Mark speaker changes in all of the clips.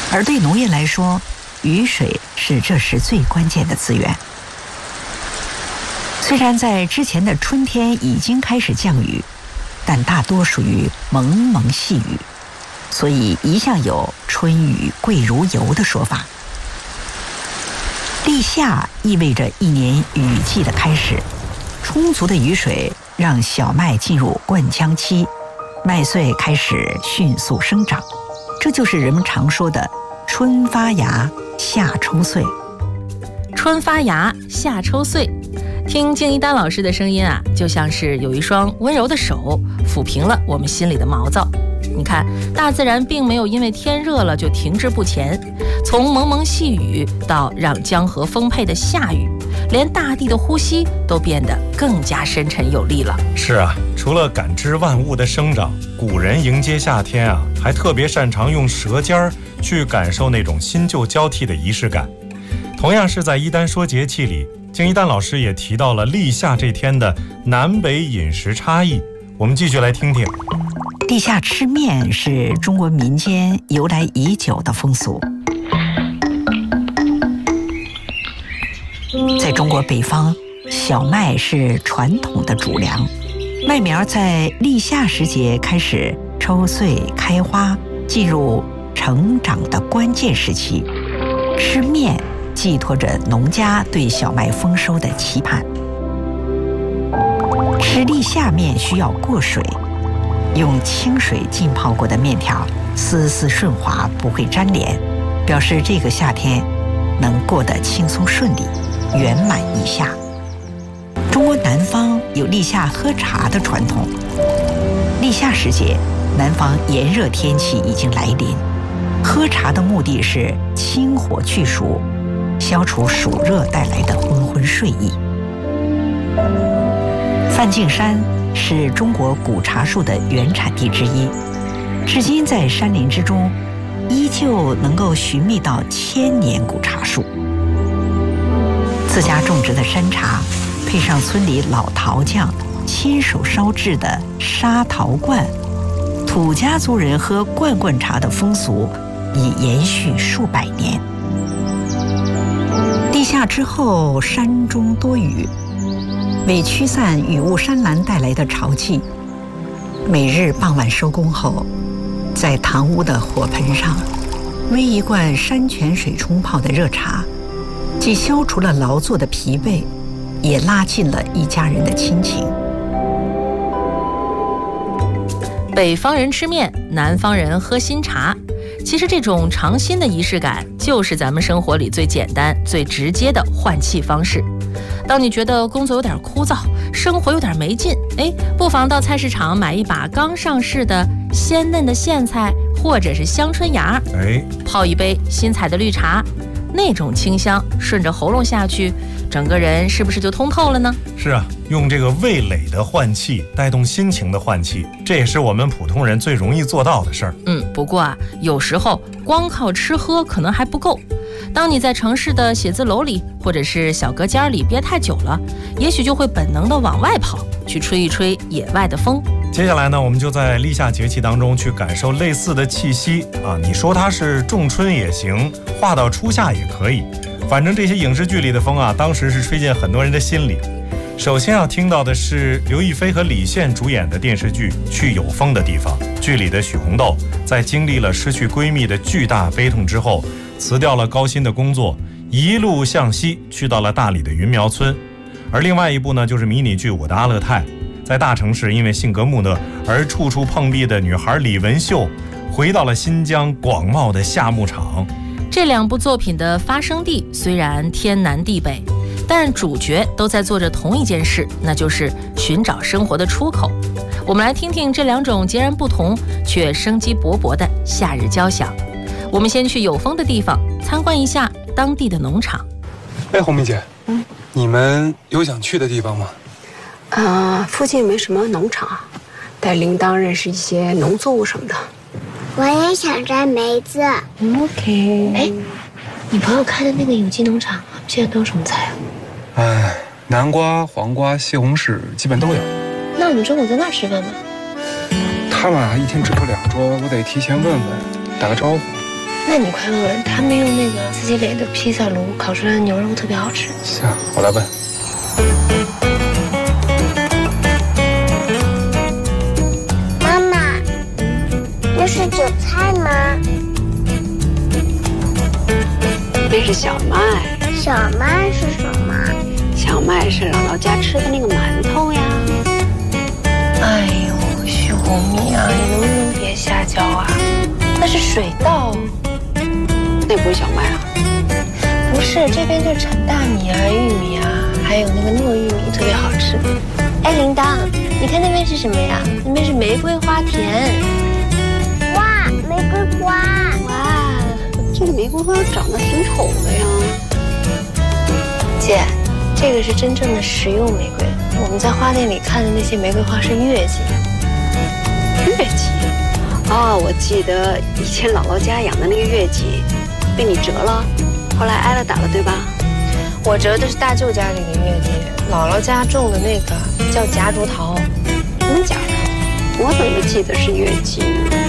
Speaker 1: 而对农业来说，雨水是这时最关键的资源。虽然在之前的春天已经开始降雨，但大多属于蒙蒙细雨，所以一向有春雨贵如油的说法。立夏意味着一年雨季的开始，充足的雨水让小麦进入灌浆期，麦穗开始迅速生长，这就是人们常说的春发芽，夏抽穗。
Speaker 2: 春发芽，夏抽穗，听敬一丹老师的声音啊，就像是有一双温柔的手抚平了我们心里的毛躁。你看，大自然并没有因为天热了就停滞不前，从蒙蒙细雨到让江河丰沛的夏雨，连大地的呼吸都变得更加深沉有力了。
Speaker 3: 是啊，除了感知万物的生长，古人迎接夏天啊，还特别擅长用舌尖儿去感受那种新旧交替的仪式感。同样是在一丹说节气里，敬一丹老师也提到了立夏这天的南北饮食差异，我们继续来听听。
Speaker 1: 立夏吃面是中国民间由来已久的风俗。在中国北方，小麦是传统的主粮，麦苗在立夏时节开始抽穗开花，进入成长的关键时期。吃面寄托着农家对小麦丰收的期盼。吃立夏面需要过水，用清水浸泡过的面条丝丝顺滑，不会粘连，表示这个夏天能过得轻松顺利，圆满一夏。中国南方有立夏喝茶的传统。立夏时节，南方炎热天气已经来临，喝茶的目的是清火去暑，消除暑热带来的昏昏睡意。梵净山是中国古茶树的原产地之一，至今在山林之中依旧能够寻觅到千年古茶树。自家种植的山茶，配上村里老陶匠亲手烧制的砂陶罐，土家族人喝罐罐茶的风俗已延续数百年。立夏之后，山中多雨，为驱散雨雾山岚带来的潮气，每日傍晚收工后，在堂屋的火盆上煨一罐山泉水冲泡的热茶，既消除了劳作的疲惫，也拉近了一家人的亲情。
Speaker 2: 北方人吃面，南方人喝新茶。其实这种尝新的仪式感，就是咱们生活里最简单、最直接的换气方式。当你觉得工作有点枯燥，生活有点没劲，不妨到菜市场买一把刚上市的鲜嫩的苋菜，或者是香春芽，泡一杯新采的绿茶，那种清香顺着喉咙下去，整个人是不是就通透了呢？
Speaker 3: 是啊，用这个味蕾的换气带动心情的换气，这也是我们普通人最容易做到的事儿。
Speaker 2: 不过啊，有时候光靠吃喝可能还不够。当你在城市的写字楼里或者是小隔间里憋太久了，也许就会本能的往外跑，去吹一吹野外的风。
Speaker 3: 接下来呢，我们就在立夏节气当中去感受类似的气息啊。你说它是仲春也行，画到初夏也可以，反正这些影视剧里的风啊，当时是吹进很多人的心里。首先要听到的是刘亦菲和李现主演的电视剧《去有风的地方》。剧里的许红豆在经历了失去闺蜜的巨大悲痛之后，辞掉了高薪的工作，一路向西去到了大理的云苗村。而另外一部呢，就是迷你剧《我的阿勒泰》。在大城市因为性格木讷而处处碰壁的女孩李文秀，回到了新疆广袤的夏牧场。
Speaker 2: 这两部作品的发生地虽然天南地北，但主角都在做着同一件事，那就是寻找生活的出口。我们来听听这两种截然不同却生机勃勃的夏日交响。我们先去有风的地方参观一下当地的农场。
Speaker 4: 红梅姐，你们有想去的地方吗？
Speaker 5: 附近没什么农场，但铃铛认识一些农作物什么的。
Speaker 6: 我也想摘梅子。
Speaker 5: OK。
Speaker 7: 你朋友开的那个有机农场现在都有什么菜啊？
Speaker 4: 南瓜、黄瓜、西红柿基本都有。
Speaker 7: 那我们中午在那儿吃饭吧。
Speaker 4: 他们一天只坐2桌，我得提前问问，打个招呼。
Speaker 7: 那你快问，他们用那个自己垒的披萨炉烤出来的牛肉特别好吃。
Speaker 4: 行，我来问。
Speaker 6: 妈妈，那是韭菜吗？
Speaker 5: 那是小麦。
Speaker 6: 小麦是什么？
Speaker 5: 小麦是姥姥家吃的那个馒头呀。
Speaker 7: 哎呦，徐红米啊，你能不能别瞎教啊？那是水稻。
Speaker 5: 那不是小麦啊？
Speaker 7: 不是，这边就产大米啊、玉米啊，还有那个糯玉米，特别好吃。哎，铃铛，你看那边是什么呀？那边是玫瑰花田。
Speaker 6: 哇，玫瑰花！
Speaker 7: 哇，
Speaker 5: 这个玫瑰花长得挺丑的呀。
Speaker 7: 姐，这个是真正的食用玫瑰。我们在花店里看的那些玫瑰花是月季。
Speaker 5: 月季？哦，我记得以前姥姥家养的那个月季，被你折了，后来挨了打了，对吧？
Speaker 7: 我折的是大舅家里的月季，姥姥家种的那个叫夹竹桃。
Speaker 5: 真的假的？我怎么记得是月季呢？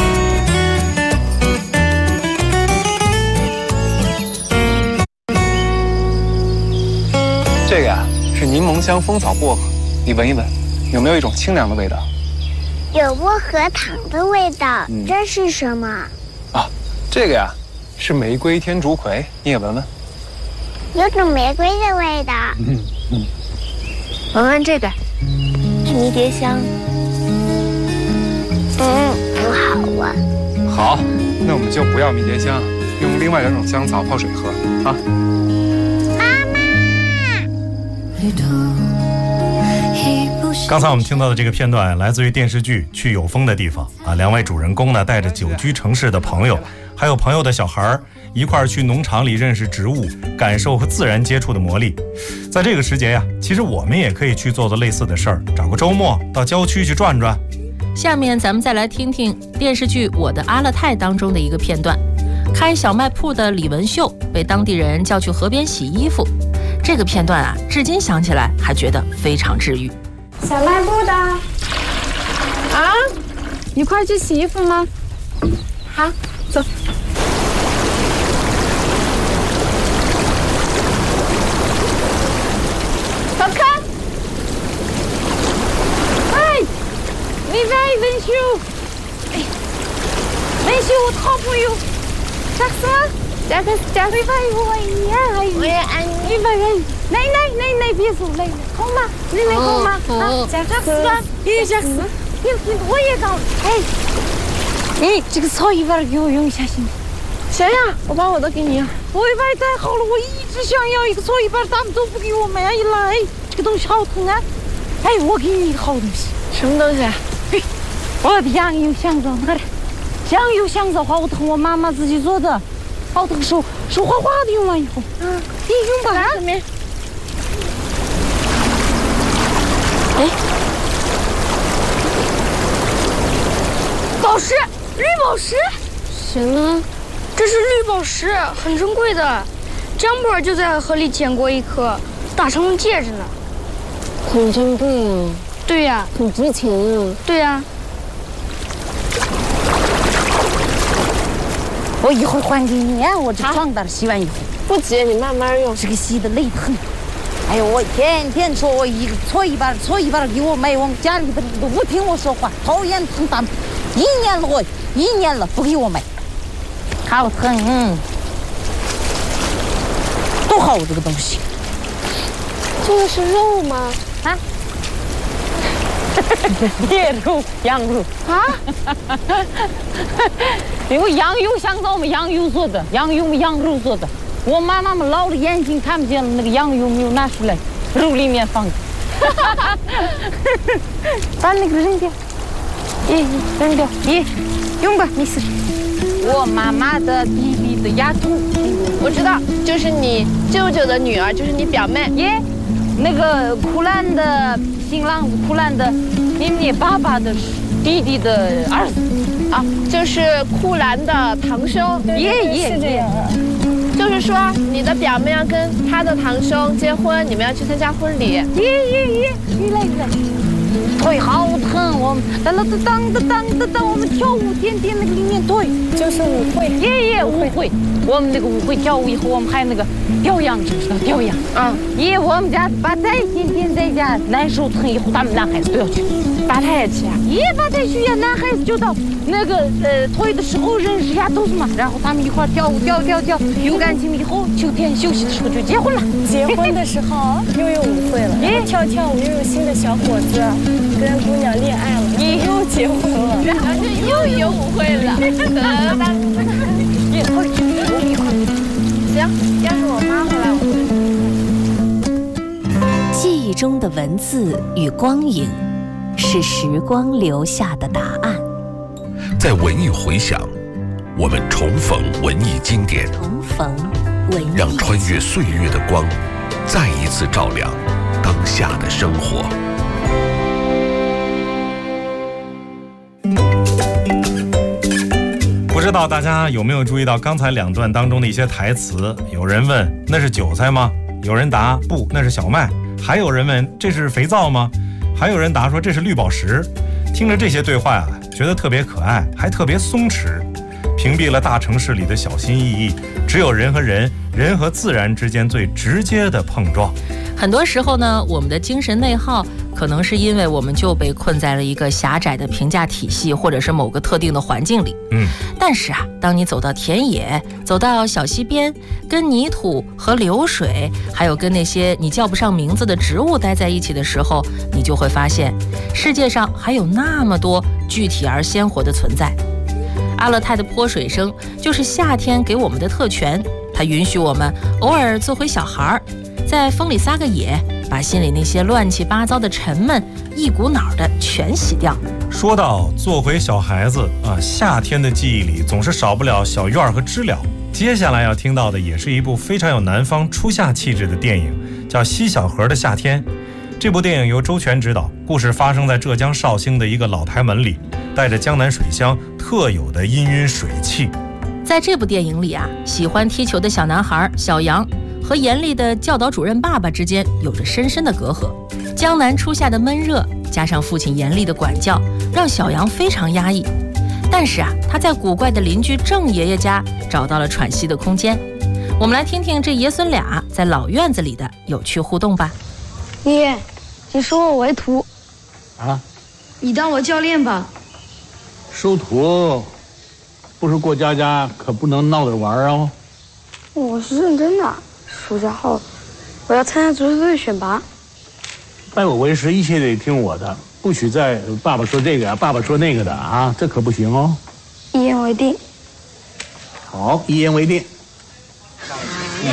Speaker 4: 这个呀是柠檬香蜂草薄荷，你闻一闻，有没有一种清凉的味道？
Speaker 6: 有薄荷糖的味道。这是什么？
Speaker 4: 啊，这个呀是玫瑰天竺葵，你也闻闻。
Speaker 6: 有种玫瑰的味道。
Speaker 7: 闻闻这个，是迷迭香。
Speaker 6: 很好闻。
Speaker 4: 好，那我们就不要迷迭香，用另外2种香草泡水喝啊。
Speaker 3: 刚才我们听到的这个片段来自于电视剧《去有风的地方》啊，两位主人公呢带着久居城市的朋友，还有朋友的小孩一块儿去农场里认识植物，感受和自然接触的魔力。在这个时节呀，其实我们也可以去做类似的事儿，找个周末到郊区去转转。
Speaker 2: 下面咱们再来听听电视剧《我的阿勒泰》当中的一个片段。开小卖铺的李文秀被当地人叫去河边洗衣服，这个片段啊，至今想起来还觉得非常治愈。
Speaker 8: 小卖部的啊，一块去洗衣服吗？好，走。走开！哎，你在文秀？哎，文秀我好朋友，咋子吗？这个我也爱你。一百人，奶，别走，奶，好吗？奶好吗？啊，这样子吧，这样子，我也搞。哎，这个草一半给我用一下行吗？行呀，我把我的给你。我一半太好了，我一直想要一个草一半，他们都不给我买。哎，这个东西好疼啊！哎，我给你一个好东西。什么东西？我的羊油香皂，拿来。羊油香皂好疼，我妈妈自己做的。好疼，手哗哗的，用完以后，你用吧。上面。哎，宝石，绿宝石。什么？这是绿宝石，很珍贵的。江波就在河里捡过一颗，打成了戒指呢。很珍贵啊。对呀。很值钱啊。对呀。我一会儿还给你啊！我这床单洗完以后不急，你慢慢用。这个洗的累得很。哎呦，我天天说我一个搓一半给我买，我家里的都不听我说话，讨厌疼他们。一年了不给我买，好疼。多好这个东西。这个是肉吗？啊？野肉，羊肉啊！因为羊油香皂嘛，羊油做的，羊肉做的。我妈妈们老了眼睛看不见了，那个羊油没有拿出来，肉里面放的。把那个扔掉，扔掉，用吧，没事。我妈妈的弟弟的丫头，我知道，就是你舅舅的女儿，就是你表妹。那个库兰的新郎，库兰的你爸爸的弟弟的儿子啊，就是库兰的堂兄。是这样。就是说，你的表妹要跟他的堂兄结婚，你们要去参加婚礼。来， 腿好疼，我们当我们跳舞点那个里面腿，
Speaker 7: 就是舞会，
Speaker 8: 舞会。我们那个舞会跳舞以后，我们还有那个调羊，知不知道调羊？我们家把太天在家难受疼以后，他们男孩子都要去
Speaker 7: 拔太去啊，
Speaker 8: 拔太去呀，男孩子就到那个退的时候认识呀都是嘛，然后他们一块跳舞跳，有感情以后秋天休息的时候就结婚了。
Speaker 7: 结婚的时候又有舞会了，然后跳舞又有新的小伙子跟姑娘恋爱了，你又结婚了，
Speaker 8: 然后又有舞会了。行，要是我妈回来，
Speaker 9: 记忆中的文字与光影，是时光留下的答案。
Speaker 10: 在文艺回响，我们重逢文艺经典，让穿越岁月的光，再一次照亮当下的生活。
Speaker 3: 不知道大家有没有注意到刚才2段当中的一些台词？有人问那是韭菜吗？有人答不，那是小麦。还有人问这是肥皂吗？还有人答说这是绿宝石。听着这些对话啊，觉得特别可爱，还特别松弛，屏蔽了大城市里的小心翼翼，只有人和人和自然之间最直接的碰撞。
Speaker 2: 很多时候呢，我们的精神内耗可能是因为我们就被困在了一个狭窄的评价体系，或者是某个特定的环境里。但是啊，当你走到田野，走到小溪边，跟泥土和流水，还有跟那些你叫不上名字的植物待在一起的时候，你就会发现世界上还有那么多具体而鲜活的存在。阿勒泰的泼水声就是夏天给我们的特权，它允许我们偶尔做回小孩，在风里撒个野，把心里那些乱七八糟的沉闷一股脑的全洗掉。
Speaker 3: 说到做回小孩子啊，夏天的记忆里总是少不了小院和知了。接下来要听到的也是一部非常有南方初夏气质的电影，叫《西小河的夏天》。这部电影由周全执导，故事发生在浙江绍兴的一个老台门里，带着江南水乡特有的氤氲水汽。
Speaker 2: 在这部电影里啊，喜欢踢球的小男孩小杨和严厉的教导主任爸爸之间有着深深的隔阂。江南初夏的闷热，加上父亲严厉的管教，让小杨非常压抑。但是啊，他在古怪的邻居郑爷爷家找到了喘息的空间。我们来听听这爷孙俩在老院子里的有趣互动吧。
Speaker 7: 爷爷，你收我为徒
Speaker 11: 啊？
Speaker 7: 你当我教练吧。
Speaker 11: 收徒不是过家家，可不能闹着玩哦。
Speaker 7: 我是认真的，暑假后我要参加足球队选拔。
Speaker 11: 拜我为师，一切得听我的，不许再爸爸说这个，爸爸说那个的啊，这可不行哦。
Speaker 7: 一言为定。
Speaker 11: 好，一言为定。
Speaker 7: 进，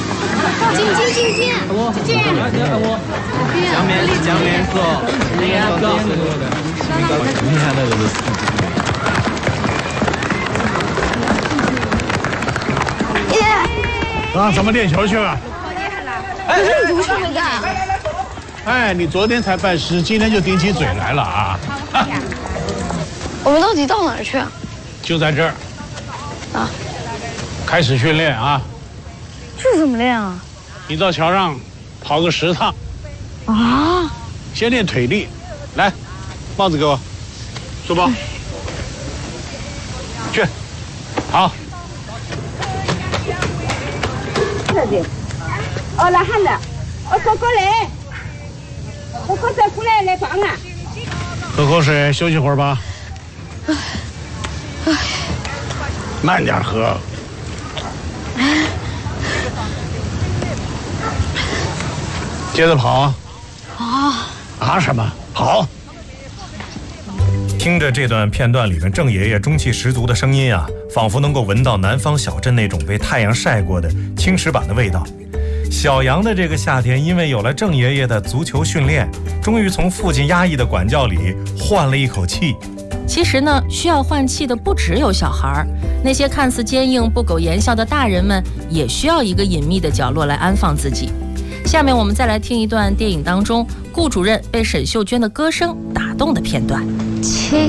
Speaker 12: 江面哥，你看那个。
Speaker 11: 啊，咱们练球去了。
Speaker 7: 可是你不是会干。
Speaker 11: 哎，你昨天才拜师，今天就顶起嘴来了啊！
Speaker 7: 我们到底到哪儿去啊？
Speaker 11: 就在这儿。
Speaker 7: 啊。
Speaker 11: 开始训练啊。
Speaker 7: 这怎么练啊？
Speaker 11: 你到桥上跑个10趟。
Speaker 7: 啊。
Speaker 11: 先练腿力，来，帽子给我，书包。去。好。
Speaker 8: 哦，来喊的，哥哥来，哥哥再过来帮啊。
Speaker 11: 喝口水，休息会儿吧。慢点喝。接着跑啊！啊什么？跑！
Speaker 3: 听着这段片段里面郑爷爷中气十足的声音啊，仿佛能够闻到南方小镇那种被太阳晒过的青石板的味道。小杨的这个夏天，因为有了郑爷爷的足球训练，终于从父亲压抑的管教里换了一口气。
Speaker 2: 其实呢，需要换气的不只有小孩，那些看似坚硬不苟言笑的大人们，也需要一个隐秘的角落来安放自己。下面我们再来听一段电影当中顾主任被沈秀娟的歌声打动的片段。